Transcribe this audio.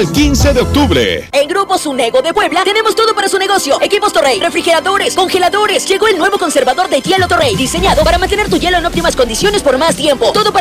El 15 de octubre. En Grupo Sunego de Puebla tenemos todo para su negocio. Equipos Torrey, refrigeradores, congeladores. Llegó el nuevo conservador de hielo Torrey, diseñado para mantener tu hielo en óptimas condiciones por más tiempo. Todo para